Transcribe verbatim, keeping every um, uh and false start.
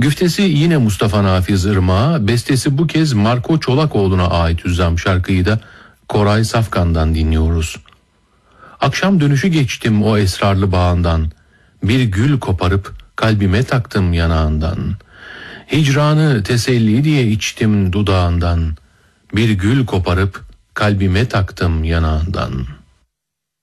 Güftesi yine Mustafa Nafiz Irmak'a, bestesi bu kez Marko Çolakoğlu'na ait Hüzzam şarkıyı da Koray Safkan'dan dinliyoruz. Akşam dönüşü geçtim o esrarlı bağından, bir gül koparıp kalbime taktım yanağından. Hicranı teselli diye içtim dudağından, bir gül koparıp kalbime taktım yanağından.